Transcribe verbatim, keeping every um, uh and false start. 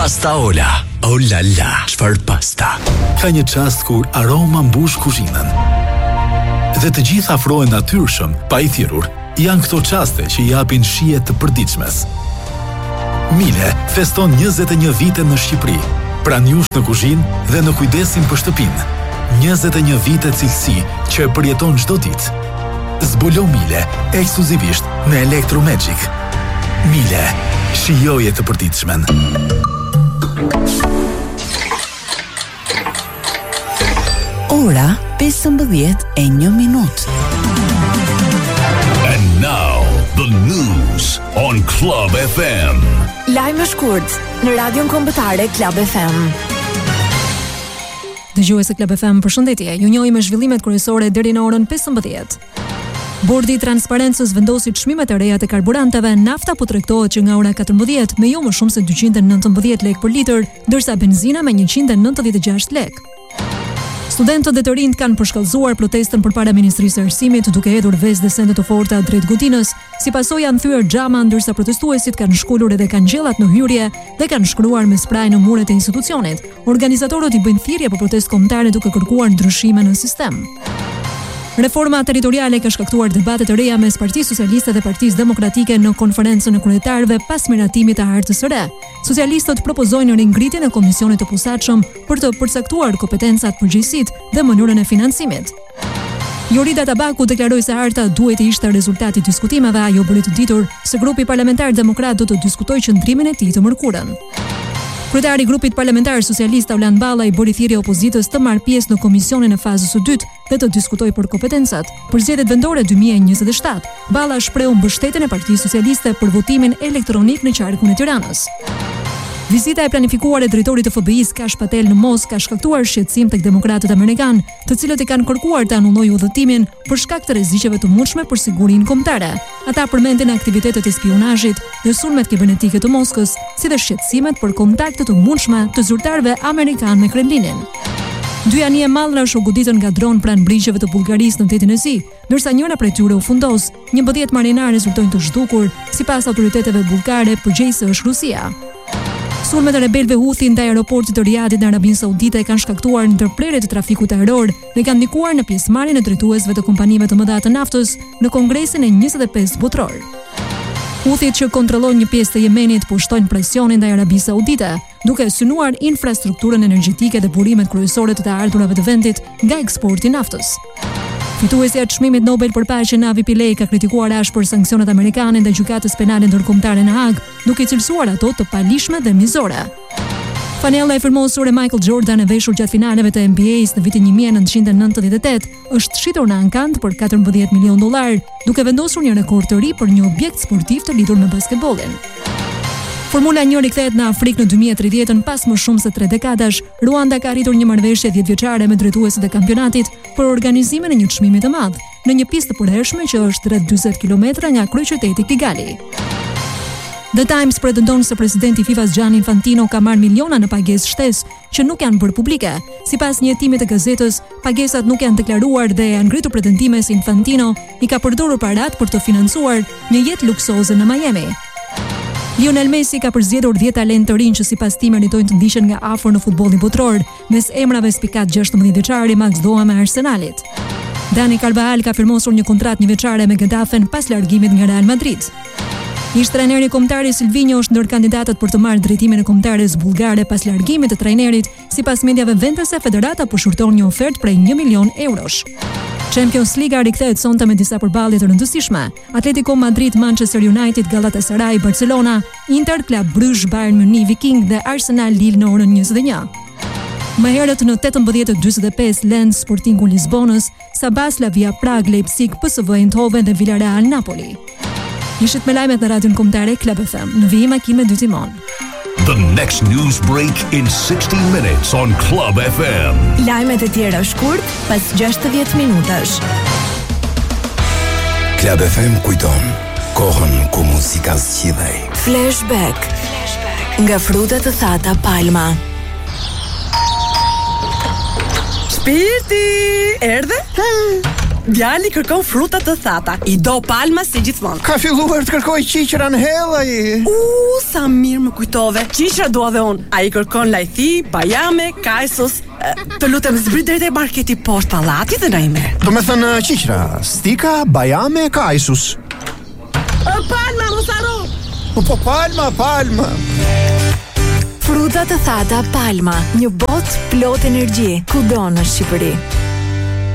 Pasta Ola. Oh la la, çfarë pasta. Ka një çast kur aroma mbush kuzhinën. Dhe të gjithë afrohen natyrshëm, pa i thirrur. Janë këto çaste që japin shije të përditshmes. Mile feston njëzet e një vite në Shqipëri, pranë jush në kuzhinë dhe në kujdesin për shtëpinë. njëzet e një vite cilësi që e përjeton çdo ditë. Zbulo Mile ekskluzivisht në Electromagic. Mile, shijoje të përditshmen. Ora pesëmbëdhjetë e një minutë. And now the news on Club F M. Lajme shkurt në radion kombëtare Club F M. Dëgjues e Club F M, përshëndetje. Ju njohim me zhvillimet kryesore deri në orën pesëmbëdhjetë. Bordi i Transparencës vendosi çmimet e reja të karburanteve. Nafta po tregtohet që nga ora katërmbëdhjetë me jo më shumë se dyqind e nëntëmbëdhjetë lekë për litër, ndërsa benzina me njëqind e nëntëdhjetë e gjashtë lekë. Studentët dhe të rinjt kanë përshkallëzuar protestën përpara Ministrisë së Arsimit, duke hedhur vezë dhe sende të forta drejt Godinës. Si pasojë janë thyer xhama, ndërsa protestuesit kanë shkulur edhe kanxhellat në hyrje dhe kanë shkruar me spraj në muret e institucionit. Organizatorët i bëjnë thirrje për protestë kombëtare duke kërkuar ndryshime në sistem. Reforma territoriale ka shkaktuar debate të reja mes Partisë Socialiste dhe Partisë Demokratike në konferencën e kryetarëve pas miratimit të hartës së re. Socialistët propozojnë ringritjen e komisionit të posaçëm për të përcaktuar kompetencat, përgjegjësitë dhe mënyrën e financimit. Jorida Tabaku deklaroi se harta duhet të ishte rezultati i diskutimeve. Ajo bëri të ditur se grupi parlamentar demokrat do të diskutojë qëndrimin e tij të mërkurën. Kryetari i grupit parlamentar socialist Aulan Balla i bëri thirrje opozitës të marrë pjesë në komisionin e fazës së dytë dhe të diskutojë për kompetencat për zgjedhjet vendore dy mijë e njëzet e shtatë. Balla shprehu mbështetjen e Partisë Socialiste për votimin elektronik në qarkun e Tiranës. Vizita e planifikuar e drejtorit të F B I-s Kash Patel në Moskë ka shkaktuar shqetësim tek demokratët amerikanë, të cilët i kanë kërkuar të anullojë udhëtimin për shkak të rreziqeve të mundshme për sigurinë kombëtare. Ata përmendin aktivitetet e spionazhit dhe sulmet kibernetike të Moskës, si dhe shqetësimet për kontakte të mundshme të zyrtarëve amerikanë me Kremlinin. Dy anije mallrash u goditën nga dron pranë brigjeve të Bullgarisë në Tetin e Zi, ndërsa njëra prej tyre u fundos. njëmbëdhjetë marinarë rezultojnë të zhdukur, sipas autoriteteve bullgare, përgjegjësi është Rusia. Sulmet e rebelëve Houthi ndaj aeroportit të Riyadit në Arabinë Saudite kanë shkaktuar ndërprerje të trafikut ajror dhe kanë ndikuar në pjesëmarrjen e drejtuesve të kompanive të mëdha të naftës në kongresin e njëzet e pesë botror. Houthit që kontrollojnë një pjesë të Yemenit po shtojnë presionin ndaj Arabisë Saudite, duke synuar infrastrukturën energjetike dhe burimet kryesore të të ardhurave të vendit nga eksporti i naftës. Fituesja e çmimit Nobel për paqe Navi Pillay ka kritikuar ashpër sanksionet amerikane ndaj gjykatës penale ndërkombëtare në Hag, duke cilësuar ato të palishme dhe mizore. Fanella e firmosur e Michael Jordan e veshur gjatë finaleve të N B A-s në vitin një mijë e nëntëqind e nëntëdhjetë e tetë është shitur në ankant për katërmbëdhjetë milion dollar, duke vendosur një rekord të ri për një objekt sportiv të lidhur me basketbollin. Formula një rikthehet në Afrikë në dy mijë e tridhjetën pas më shumë se tre dekadash. Ruanda ka arritur një marrëveshje dhjetëvjeçare me drejtuesit e kampionatit për organizimin e një çmimi të madh në një pistë të përhershme që është rreth dyzet kilometra nga kryeqyteti Kigali. The Times pretendon se presidenti i FIFA-s Gianni Infantino ka marrë miliona në pagesë shtesë që nuk janë bërë publike. Sipas një hetimi të gazetës, pagesat nuk janë deklaruar dhe janë ngritur pretendime se Infantino i ka përdorur parat për të financuar një jetë luksoze në Miami. Lionel Messi ka përzgjedhur dhjetë talent të rinj që sipas tij meritojnë të ndiqen nga afër në futbollin botror, mes emrave spikat gjashtëmbëdhjetë vjeçari Max Doa me Arsenalit. Dani Carvajal ka firmosur një kontratë njëvjeçare me Getafen pas largimit nga Real Madrid. Ish trajneri kombëtar Silvinho është ndër kandidatët për të marrë drejtimin e kombëtares bullgare pas largimit të trajnerit. Sipas mediave vendase, federata po shurton një ofertë prej një milion eurosh. Champions League rikthehet sonte me disa përballje të rëndësishme. Atletico Madrid, Manchester United, Galatasaray, Barcelona, Inter, Club Brugge, Bayern Munich, Viking dhe Arsenal Lille në orën njëzet e një. Më herët në tetëmbëdhjetë e dyzet e pesë Lens Sportingu Lisbonës, Sabah Slavia Prag, Leipzig, P S V Eindhoven dhe Villarreal Napoli. Ishit me lajmet në radion kombëtare Club F M. Në vijim Akim me dy timon. The next news break in sixty minutes on Club F M. Lajmet e tjera shkurt pas gjashtëdhjetë minutash. Club F M kujton kohën ku muzika zgjidhej. Flashback. Nga frutat të thata Palma. Shpirti, erdhe? Djali kërkon fruta të thata. I do Palma si gjithmonë. Ka filluar të kërkoj qiqra në hell ai. U, sa mirë më kujtove. Qiqra dua dhe unë. Ai kërkon lajthi, bajame, kajsos. Të lutem zbrit drejt e marketi poshtë pallatit dhe na i merr. Do me thënë qiqra, stika, bajame, kajsus. Palma, mos harro. Po po Palma, Palma. Fruta të thata Palma, një botë plot energji, kudo në Shqipëri.